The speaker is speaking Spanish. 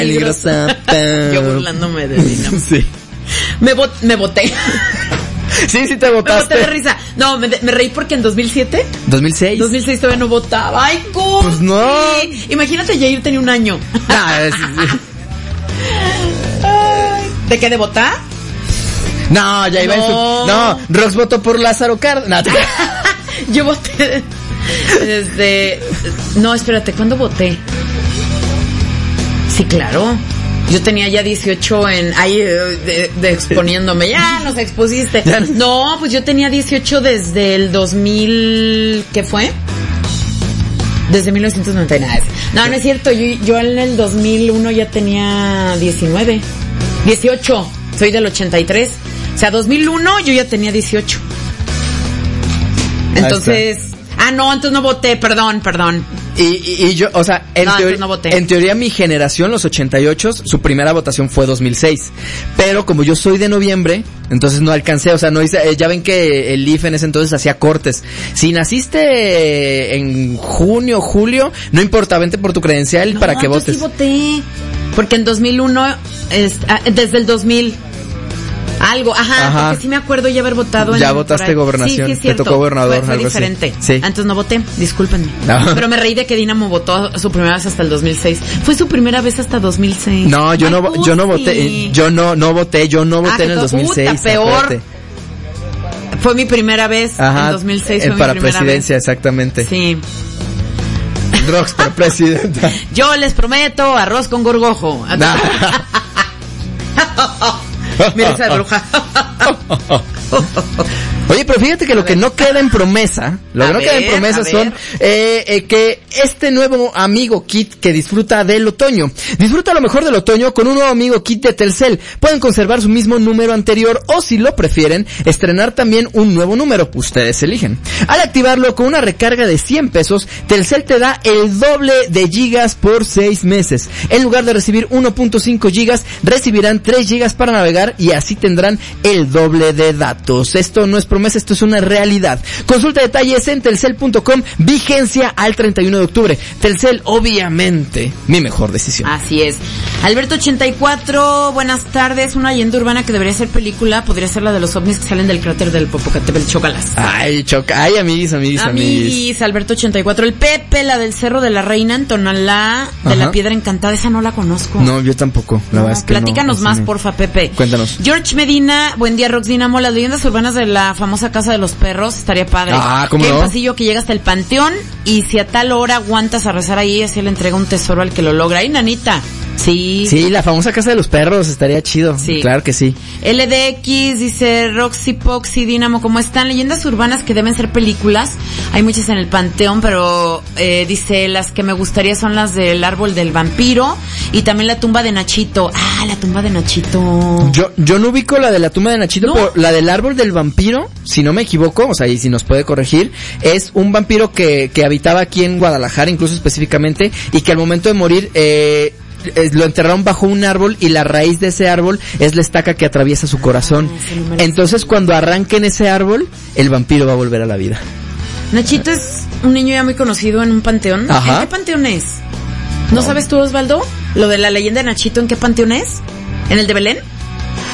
peligrosa. Yo burlándome de Dinamo. Sí. Me boté. Sí, sí te votaste. Me boté de risa. No, me reí porque en 2007. 2006 todavía no votaba. ¡Ay, cómo! Pues no. Imagínate, Jair tenía un año. Sí. ¿De qué, de votar? No, ya iba en su... No, Rox votó por Lázaro Cárdenas. Yo voté desde... No, espérate, ¿cuándo voté? Sí, claro. Yo tenía ya 18 ahí de exponiéndome. Ya nos expusiste. No, pues yo tenía 18 desde el 2000... ¿Qué fue? Desde 1999. No, no es cierto. Yo en el 2001 ya tenía 18. Soy del 83. O sea, 2001 yo ya tenía 18. Entonces... no, entonces no voté, perdón. Y yo, o sea, en teoría mi generación, los 88, su primera votación fue 2006. Pero como yo soy de noviembre, entonces no alcancé, o sea, no hice, ya ven que el IFE en ese entonces hacía cortes. Si naciste en junio, julio, no importa, vente por tu credencial para que votes. Sí voté, porque en 2001, desde el 2000... Algo, ajá, porque sí me acuerdo ya haber votado. Ya votaste gobernación, sí, te tocó gobernador. Fue algo diferente. Así. Sí. Antes no voté, discúlpenme. No. Pero me reí de que Dinamo votó su primera vez hasta el 2006. Fue su primera vez hasta 2006. No, yo no voté, yo no voté en el 2006. Puta, peor. Acuérdate. Fue mi primera vez en 2006. Fue para mi primera presidencia, vez. Exactamente. Sí. Rox para presidenta. Yo les prometo arroz con gorgojo. Mi risa de bruja. Oye, pero fíjate que lo que no queda en promesa, son que este nuevo amigo kit que disfruta del otoño. Disfruta lo mejor del otoño con un nuevo amigo kit de Telcel. Pueden conservar su mismo número anterior o, si lo prefieren, estrenar también un nuevo número. Ustedes eligen. Al activarlo con una recarga de 100 pesos, Telcel te da el doble de gigas por 6 meses. En lugar de recibir 1.5 gigas, recibirán 3 gigas para navegar y así tendrán el doble de datos. Esto no es promesa, esto es una realidad. Consulta detalles en telcel.com, vigencia al 31 de octubre. Telcel, obviamente, mi mejor decisión. Así es. Alberto 84, buenas tardes. Una leyenda urbana que debería ser película, podría ser la de los ovnis que salen del cráter del Popocatépetl. Chócalas. Ay, amiguis. Alberto 84. El Pepe, la del Cerro de la Reina en Tonalá, de la Piedra Encantada, esa no la conozco. No, yo tampoco. La verdad es que platícanos más, porfa, Pepe. Cuéntanos. George Medina, buen día, Rox Dinamo. Las leyendas urbanas de la famosa Casa de los Perros, estaría padre. ¿Cómo no? Un pasillo que llega hasta el panteón y si a tal hora aguantas a rezar ahí, así le entrega un tesoro al que lo logra. ¡Ay, nanita! Sí. Sí, la famosa Casa de los Perros, estaría chido. Sí. Claro que sí. LDX dice, Roxy, Poxy, Dinamo, ¿cómo están? Leyendas urbanas que deben ser películas. Hay muchas en el panteón, pero dice, las que me gustaría son las del árbol del vampiro y también la tumba de Nachito. La tumba de Nachito. Yo no ubico la de la tumba de Nachito, ¿no? Pero la del árbol del vampiro, si no me equivoco, o sea, y si nos puede corregir, es un vampiro que habitaba aquí en Guadalajara, incluso específicamente, y que al momento de morir, lo enterraron bajo un árbol y la raíz de ese árbol es la estaca que atraviesa su corazón. Entonces cuando arranquen ese árbol, el vampiro va a volver a la vida. Nachito es un niño ya muy conocido en un panteón. Ajá. ¿En qué panteón es? ¿No sabes tú, Osvaldo? Lo de la leyenda de Nachito, ¿en qué panteón es? ¿En el de Belén?